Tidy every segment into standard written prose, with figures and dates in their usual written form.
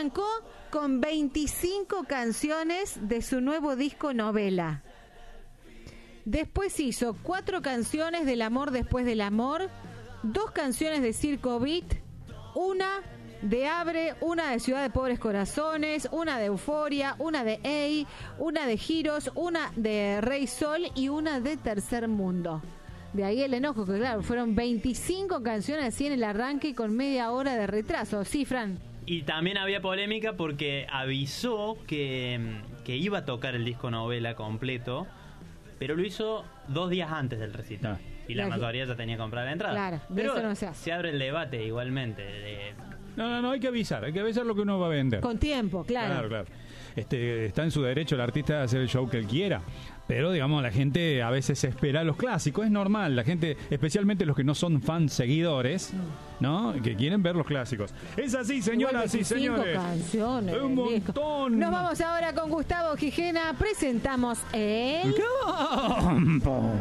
Arrancó con 25 canciones de su nuevo disco Novela. Después hizo 4 canciones del amor después del amor, 2 canciones de Circo Beat, una de Abre, una de Ciudad de Pobres Corazones, una de Euforia, una de Ey, una de Giros, una de Rey Sol y una de Tercer Mundo. De ahí el enojo, que claro, fueron 25 canciones así en el arranque y con media hora de retraso. ¿Sí, Fran? Y también había polémica porque avisó que iba a tocar el disco Novela completo, pero lo hizo 2 días antes del recital. Y la mayoría ya tenía comprada la entrada. Claro, pero eso no se hace. Se abre el debate igualmente. No, hay que avisar lo que uno va a vender. Con tiempo, claro. Claro. Está en su derecho el artista de hacer el show que él quiera. Pero, digamos, la gente a veces espera los clásicos. Es normal, la gente, especialmente los que no son fans seguidores, ¿no? Que quieren ver los clásicos. Es así, señoras y señores. Canciones, un montón. Nos vamos ahora con Gustavo Gijena. Presentamos el Campo.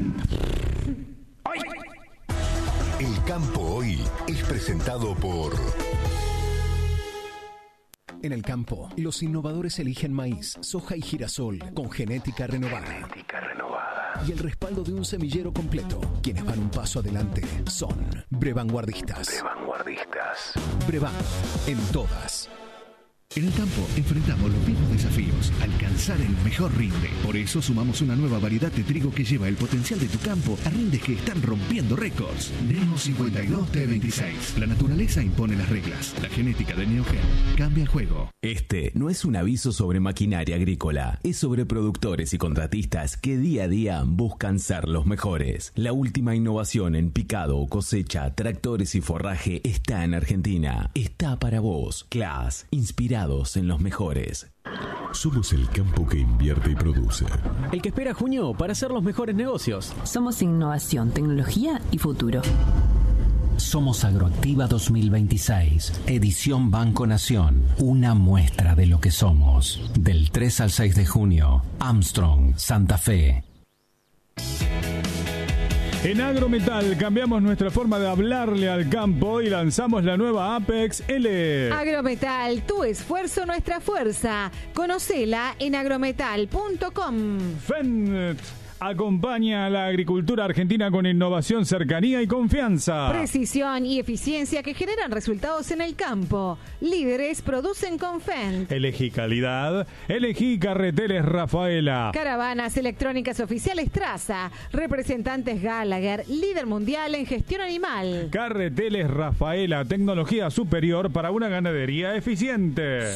El Campo Hoy es presentado por... En el campo, los innovadores eligen maíz, soja y girasol con genética renovada. Y el respaldo de un semillero completo. Quienes van un paso adelante son Brevanguardistas. Brevan, en todas. En el campo enfrentamos los mismos desafíos, alcanzar el mejor rinde. Por eso sumamos una nueva variedad de trigo que lleva el potencial de tu campo a rindes que están rompiendo récords. Neo 52 T26. La naturaleza impone las reglas. La genética de Neogen cambia el juego. Este no es un aviso sobre maquinaria agrícola, es sobre productores y contratistas que día a día buscan ser los mejores. La última innovación en picado, cosecha, tractores y forraje está en Argentina. Está para vos. Claas, inspirados en los mejores. Somos el campo que invierte y produce. El que espera junio para hacer los mejores negocios. Somos innovación, tecnología y futuro. Somos Agroactiva 2026, edición Banco Nación, una muestra de lo que somos. Del 3 al 6 de junio, Armstrong, Santa Fe. En Agrometal cambiamos nuestra forma de hablarle al campo y lanzamos la nueva Apex L. Agrometal, tu esfuerzo, nuestra fuerza. Conocela en agrometal.com. Fendt acompaña a la agricultura argentina con innovación, cercanía y confianza. Precisión y eficiencia que generan resultados en el campo. Líderes producen con Fendt. Elegí calidad, elegí Carreteles Rafaela. Caravanas electrónicas oficiales Traza. Representantes Gallagher, líder mundial en gestión animal. Carreteles Rafaela, tecnología superior para una ganadería eficiente.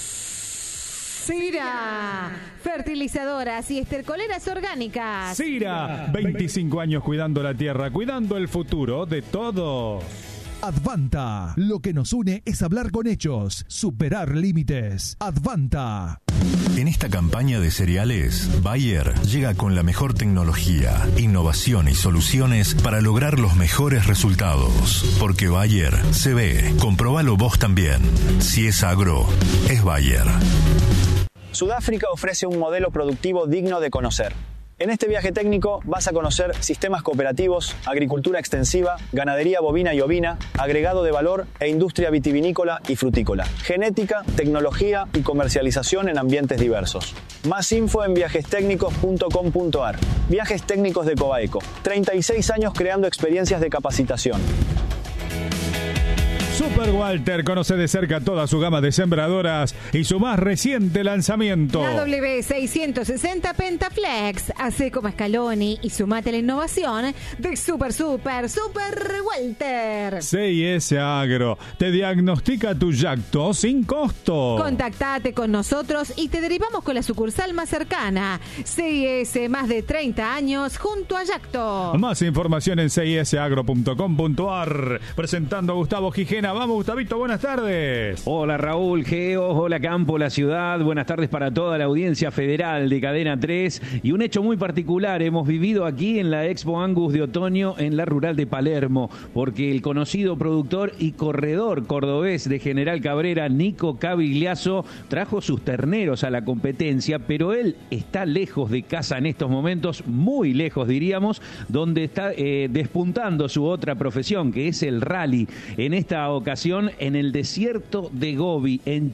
Cira, fertilizadoras y estercoleras orgánicas. Cira, 25 años cuidando la tierra, cuidando el futuro de todos. Advanta, lo que nos une es hablar con hechos, superar límites. Advanta. En esta campaña de cereales, Bayer llega con la mejor tecnología, innovación y soluciones para lograr los mejores resultados. Porque Bayer se ve. Comprobalo vos también. Si es agro, es Bayer. Sudáfrica ofrece un modelo productivo digno de conocer. En este viaje técnico vas a conocer sistemas cooperativos, agricultura extensiva, ganadería bovina y ovina, agregado de valor e industria vitivinícola y frutícola, genética, tecnología y comercialización en ambientes diversos. Más info en viajestécnicos.com.ar. Viajes Técnicos de Cobaeco. 36 años creando experiencias de capacitación. Super Walter conoce de cerca toda su gama de sembradoras y su más reciente lanzamiento. La W660 Pentaflex. Hace como Scaloni y sumate a la innovación de Super Walter. CIS Agro te diagnostica tu yacto sin costo. Contactate con nosotros y te derivamos con la sucursal más cercana. CIS, más de 30 años junto a Yacto. Más información en cisagro.com.ar. Presentando a Gustavo Gijena. Vamos, Gustavito, buenas tardes. Hola, Raúl, Geo, hola, Campo, la ciudad. Buenas tardes para toda la audiencia federal de Cadena 3. Y un hecho muy particular hemos vivido aquí en la Expo Angus de otoño en la rural de Palermo, porque el conocido productor y corredor cordobés de General Cabrera, Nico Cavigliazo, trajo sus terneros a la competencia, pero él está lejos de casa en estos momentos, muy lejos diríamos, donde está despuntando su otra profesión, que es el rally. En esta ocasión en el desierto de Gobi, en